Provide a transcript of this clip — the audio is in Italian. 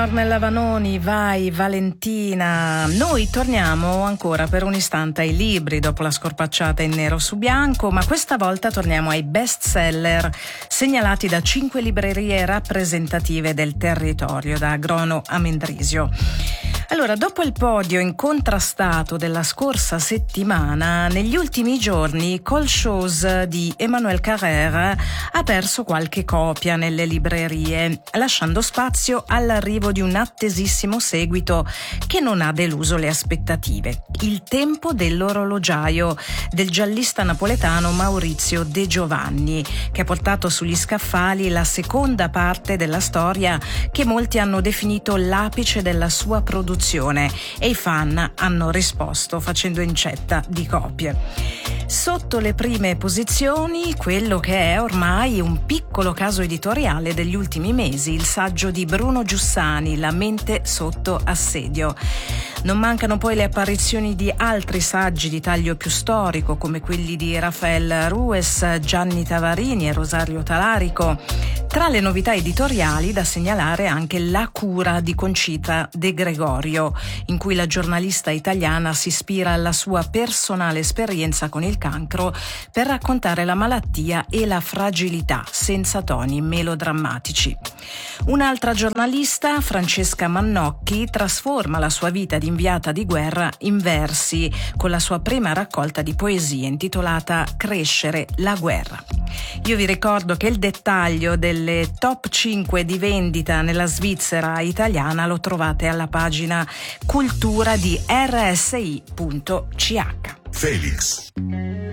Ornella Vanoni, vai Valentina. Noi torniamo ancora per un istante ai libri dopo la scorpacciata in nero su bianco, ma questa volta torniamo ai best seller segnalati da 5 librerie rappresentative del territorio, da Agrono a Mendrisio. Allora, dopo il podio incontrastato della scorsa settimana, negli ultimi giorni Cold Shows di Emmanuel Carrère ha perso qualche copia nelle librerie, lasciando spazio all'arrivo di un attesissimo seguito che non ha deluso le aspettative. Il tempo dell'orologiaio del giallista napoletano Maurizio De Giovanni, che ha portato sugli scaffali la seconda parte della storia che molti hanno definito l'apice della sua produzione, e i fan hanno risposto facendo incetta di copie. Sotto le prime posizioni, quello che è ormai un piccolo caso editoriale degli ultimi mesi, il saggio di Bruno Giussani, La mente sotto assedio. Non mancano poi le apparizioni di altri saggi di taglio più storico, come quelli di Rafael Rues, Gianni Tavarini e Rosario Talarico. Tra le novità editoriali da segnalare anche La cura di Concita De Gregorio, in cui la giornalista italiana si ispira alla sua personale esperienza con il cancro per raccontare la malattia e la fragilità senza toni melodrammatici. Un'altra giornalista, Francesca Mannocchi, trasforma la sua vita di inviata di guerra in versi con la sua prima raccolta di poesie intitolata Crescere la guerra. Io vi ricordo che il dettaglio delle top 5 di vendita nella Svizzera italiana lo trovate alla pagina cultura di rsi.ch. Felix.